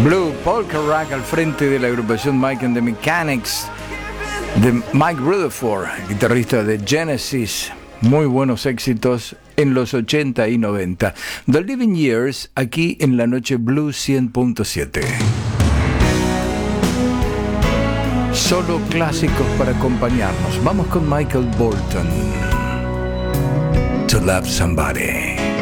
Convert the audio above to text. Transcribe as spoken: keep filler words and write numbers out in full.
Blue Polka Rock al frente de la agrupación Mike and the Mechanics de Mike Rutherford, guitarrista de Genesis. Muy buenos éxitos en los ochenta y noventa. The Living Years, aquí en la noche Blue cien punto siete. Solo clásicos para acompañarnos. Vamos con Michael Bolton. To Love Somebody.